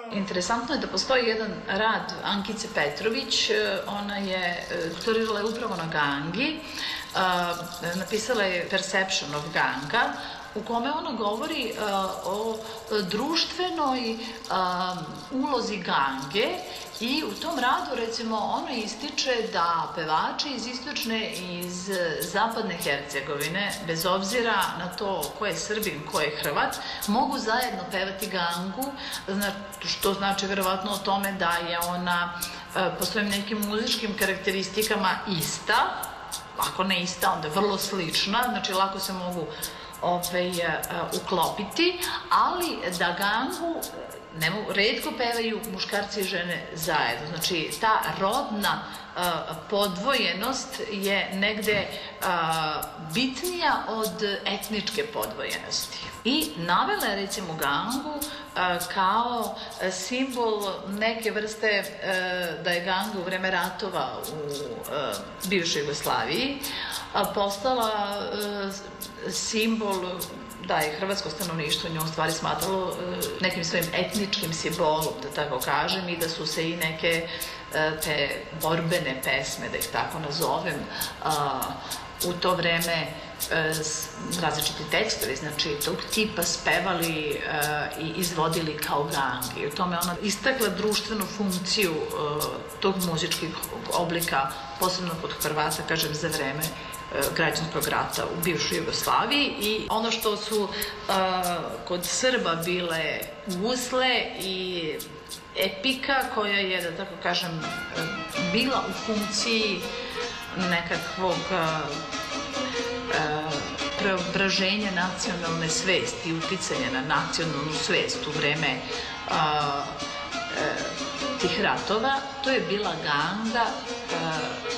Interesantno je da postoji jedan rad Ankice Petrović, ona je doktorirala upravo na gangi, napisala je Perception of Ganga, u kome ona govori o društvenoj ulozi gange i u tom radu, recimo, ona ističe da pevači iz istočne i iz zapadne Hercegovine, bez obzira na to ko je Srbin, ko je Hrvat, mogu zajedno pevati gangu, što znači verovatno o tome da je ona po svojim nekim muzičkim karakteristikama ista, ako ne ista, onda vrlo slična, znači lako se mogu uklopiti, ali da gangu retko pevaju muškarci i žene zajedno. Znači, ta rodna podvojenost je negde bitnija od etničke podvojenosti. I navela je, recimo, gangu kao simbol neke vrste, da je ganga u vreme ratova u bivšoj Jugoslaviji postala simbol da je hrvatsko stanovništvo nju u stvari smatralo nekim svojim etničkim simbolom, da tako kažem, i da su se i neke te borbene pesme, da ih tako nazovem, u to vreme različiti tekstovi, znači tog tipa spevali i izvodili kao gangi. U tome ona istakla društvenu funkciju tog muzičkih oblika, posebno kod Hrvata, kažem, za vreme građanskog rata u bivšoj Jugoslaviji. I ono što su kod Srba bile gusle i epika koja je, da tako kažem, bila u funkciji nekakvog preobraženja nacionalne svesti i uticanja na nacionalnu svest u vreme tih ratova, to je bila ganga